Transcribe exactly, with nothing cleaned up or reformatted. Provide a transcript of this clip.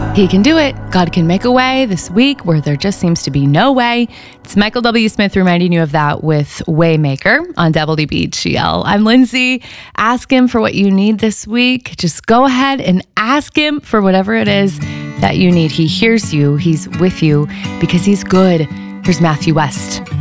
He can do it. God can make a way this week where there just seems to be no way. It's Michael W. Smith reminding you of that with Waymaker on W B G L. I'm Lindsay. Ask him for what you need this week. Just go ahead and ask him for whatever it is that you need. He hears you. He's with you because he's good. Here's Matthew West.